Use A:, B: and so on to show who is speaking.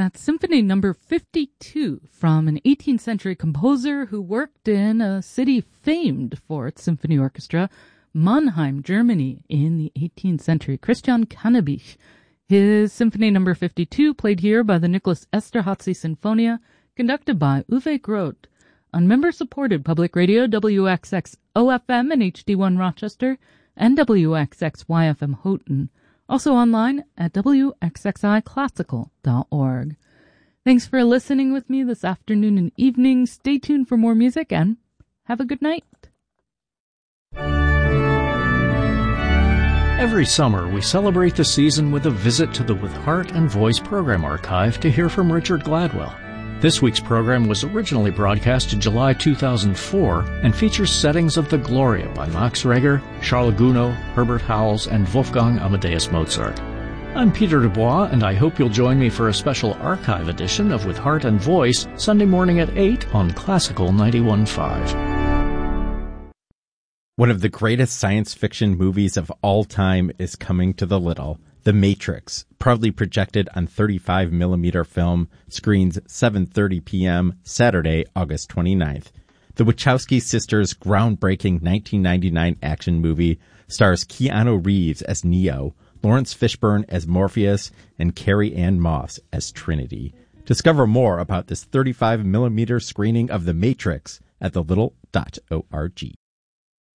A: That's Symphony number 52 from an 18th century composer who worked in a city famed for its symphony orchestra, Mannheim, Germany, in the 18th century, Christian Cannabich. His Symphony number 52 played here by the Nicholas Esterházy Sinfonia, conducted by Uwe Groth, on member-supported public radio WXX OFM and HD1 Rochester and WXX YFM Houghton. Also online at wxxiclassical.org. Thanks for listening with me this afternoon and evening. Stay tuned for more music and have a good night.
B: Every summer, we celebrate the season with a visit to the With Heart and Voice program archive to hear from Richard Gladwell. This week's program was originally broadcast in July 2004 and features settings of the Gloria by Max Reger, Charles Gounod, Herbert Howells, and Wolfgang Amadeus Mozart. I'm Peter Dubois, and I hope you'll join me for a special archive edition of With Heart and Voice Sunday morning at 8 on Classical 91.5.
C: One of the greatest science fiction movies of all time is coming to the Little. The Matrix, proudly projected on 35mm film, screens 7:30 p.m. Saturday, August 29th. The Wachowski sisters' groundbreaking 1999 action movie stars Keanu Reeves as Neo, Lawrence Fishburne as Morpheus, and Carrie Ann Moss as Trinity. Discover more about this 35mm screening of The Matrix at thelittle.org.